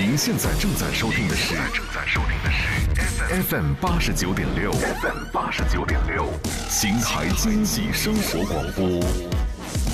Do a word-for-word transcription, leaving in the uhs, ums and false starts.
您现在正在收听的是正在收听的是 F M 八十九点六 F M 八十九点六，秦海经济生活广播。